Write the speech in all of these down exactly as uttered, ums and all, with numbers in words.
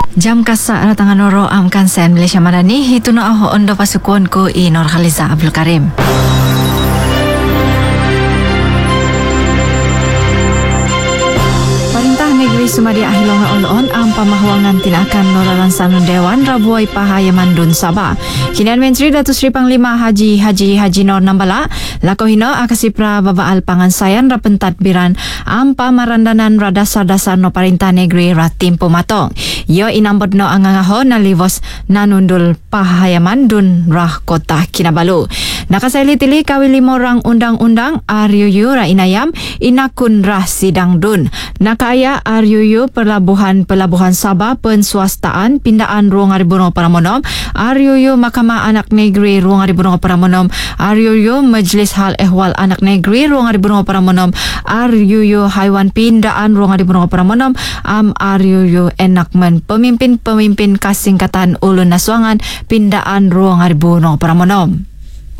Jam kasak ratangan noro am kansen Malaysia Madani hitu no aho ondo pasukuan ko i Nur Khaliza Abdul Karim. Negeri Sumadi Ahilong Olon am pamahuangan tinakan nolalan sanun Dewan Rabuai Pahayaman Dun Sabah. Kinian Menteri Datuk Seri Panglima Haji Haji Haji Nor Nambala lako hino akasipra babaal pangansayan rapentat biran am pamarandanan radasar-dasar no parintah negeri ratim pumatong. Yo inambot no angangaho na livos nanundul Pahayaman Dun Rah Kota Kinabalu. Nakasaili tili kawi lima orang undang-undang R U U ra inayam inakun rah sidang dun. Nakaya R U U Pelabuhan Pelabuhan Sabah Penswastaan Pindaan Ruang Aribuno Paramonom, R U U Mahkamah Anak Negeri Ruang Aribuno Paramonom, R U U Majlis Hal Ehwal Anak Negeri Ruang Aribuno Paramonom, R U U Haiwan Pindaan Ruang Aribuno Paramonom, am R U U Enakmen Pemimpin-Pemimpin Kasingkatan Ulun Nasuangan Pindaan Ruang Aribuno Paramonom.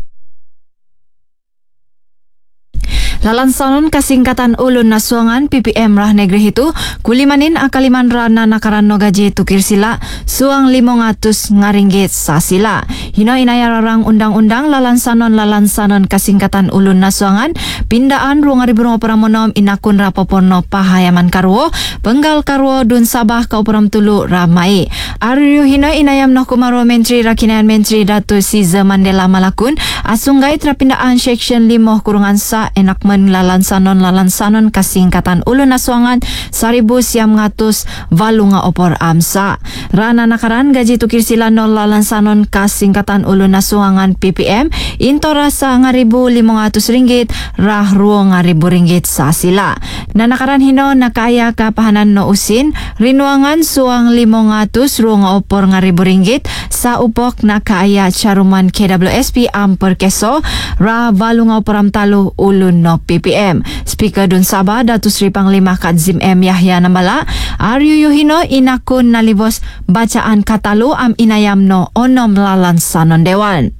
Lalan sanon Kasingkatan Ulun Nasuangan P P M Rah Negeri itu kulimanin akaliman rana nakaran no gaji tukir sila suang limong atus ngaringgit sa sila. Hino inayararang undang-undang lalan sanon lalan sanon Kasingkatan Ulun Nasuangan pindaan ruang aribuno paramonom inakun rapoporno Pahayaman Karwo Penggal Karwo Dun Sabah Kaupuram Tulu Ramai. Ariu hino inayam no kumaro Menteri Rakinan Menteri Datuk Siza Mandela Malakun asunggai terpindaan section lima kurungan sa enak lalan sanon lalan sanon Kasingkatan Ulun Nasuangan seribu siam ngatus valunga opor amsa. Rana nakaran gaji tukir sila no lalan sanon Kasingkatan Ulun Nasuangan P P M intora sa ngaribu limong atus ringgit rah ruang ngaribu ringgit sa sila. Nanakaran hino nakaya kapahanan no usin rinuangan suang limong atus ruang opor ngaribu ringgit sa upok nakaya caruman K W S P amper keso rah valunga opor amtalu ulun no P P M. Speaker Dun Sabah Datuk Seri Panglima Kadzim M Yahya Nambala R U U hino inakun nalibos bacaan katalu am inayam no onom lalan sanon Dewan.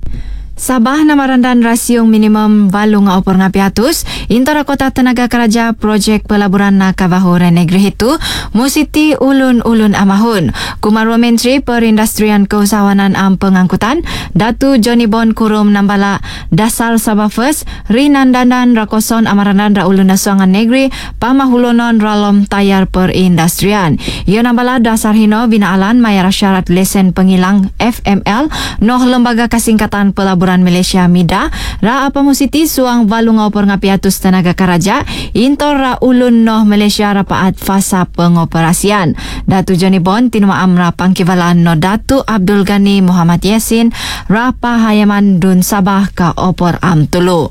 Sabah namarandan rasio minimum valung opor ngapiatus intara kota tenaga kerja projek pelaburan na Kavahore Negeri itu musiti ulun-ulun amahun. Kumaro Menteri Perindustrian Keusahawanan am Pengangkutan Datu Johnny Bon Kurum Nambala dasar Sabah First rinandanan rakoson amarandan ra ulun Nasuangan Negeri pamahulonon ralom tayar perindustrian. Ia Nambala dasar hino binaalan mayar syarat lesen pengilang F M L noh lembaga Kasingkatan Pelaburan Malaysia Mida ra apa musiti suang valung opor ngapiatus tenaga karaja intor ra ulun noh Malaysia rapaat fasa pengoperasian. Datu Johnny Bon tinuma amra pangkivalan no Datu Abdul Ghani Muhammad Yasin ra Pahayaman Dun Sabah ka opor am tulu.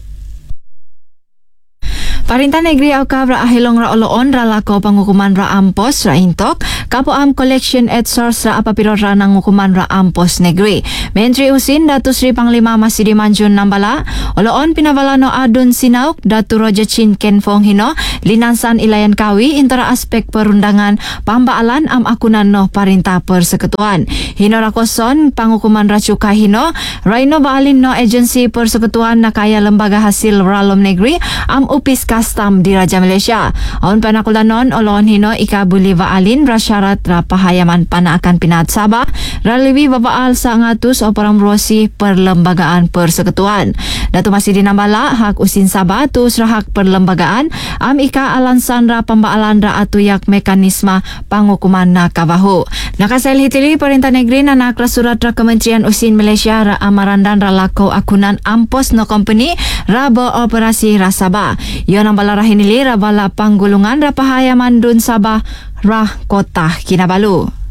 Parintah Negeri Aukab ra ahilong ra oloon ra lako panghukuman ra ampos ra intok kapo am collection at source ra apapiro ra nang hukuman ra ampos negeri. Menteri Usin Datuk Seri Panglima Masidi Manjun Nambala oloon pinavalano adun sinauk Datu Roger Chin Ken Fong hino linansan ilayan kawi intara aspek perundangan pambaalan am akunan no parintah persekutuan. Hino rakoson panghukuman ra cukai hino raino baalin no agensi persekutuan nakaya lembaga hasil ralom negeri am upis Kastam di Raja Malaysia. On panakulanon olon hino ikabuli vaalin rasyarat ra Pahayaman panaakan pinat Sabah raliwi babaal sa ngatus operam rosi perlembagaan persekutuan. Datu masih dinambala hak usin Sabah tus rahak perlembagaan am ika alansan ra pembaalan ra atuyak mekanisme panghukuman na Kavahu. Nakasail hitili Perintah Negeri na nakra surat ra Kementerian Usin Malaysia ra amarandan ra lako akunan ampos no company ra beroperasi ra Sabah. Yon ang balarahin nili ra bala panggulungan ra Pahayaman Dun Sabah ra Kota Kinabalu.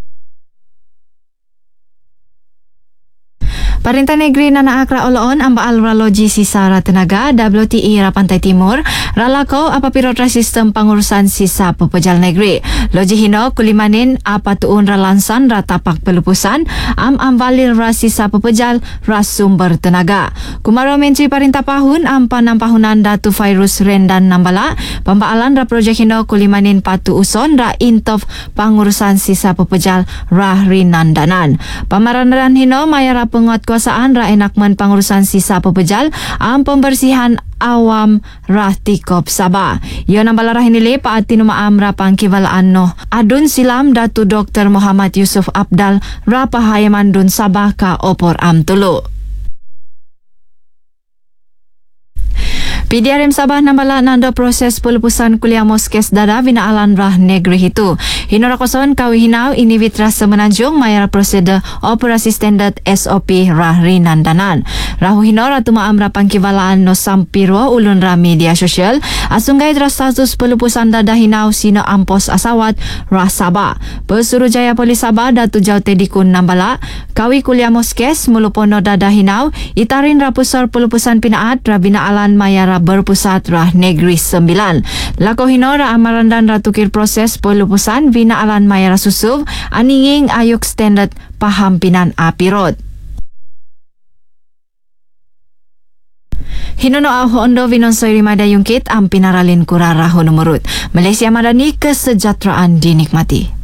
Parintah Negeri na naakra oloon ang baal ra loji sisa ra tenaga W T E ra Pantai Timur ralako apapiro ra sistem pangurusan sisa pepejal negeri. Loji hino kulimanin apatuun ra lansan ra tapak pelupusan am ambalil ra sisa pepejal ra sumber tenaga. Kumaro Menteri Parintah Pahun am panampahunan Datu Fairuz Rendan Nambala pambaalan ra projek hino kulimanin patu uson ra intof pangurusan sisa pepejal ra rinandanan. Pamarandanan hino mayara penguat kuasaan ra enakmen pangurusan sisa pepejal ang pembersihan awam rah tikop Sabah. Yon ang balarah nili paat tinumaam ra pangkibalaan no. Adun silam Datu Doktor Muhammad Yusuf Abdal ra pahayaman dun Sabah ka opor am tulo. P D R M Sabah nambala nando proses pulupusan kuliah moskes dada binaalan rah negeri itu. Hinorakoson kawi hinaw inivitra semenanjung mayara prosedur operasi standard S O P rah rinandanan. Rahu hinora tumaam ra pangkibalaan no sampiro ulun ra media sosial asunggai dra status pulupusan dada hinaw sino ampos asawat rah Sabah. Pesuruhjaya Polis Sabah Datu Jaute Dikun nambala kawi kuliah moskes mulupono dada hinaw itarin ra pusar pulupusan pinaat ra binaalan mayara berpusat rah negeri sembilan. Lako hinora amarandan ratukir proses pulupusan binaalan mayara susub aninging ayuk standard pahampinan apirot. Hinono aho ondo vinonsoy rimada yungkit ang pinaralin kuraraho numurut. Malaysia Madani, kesejahteraan dinikmati.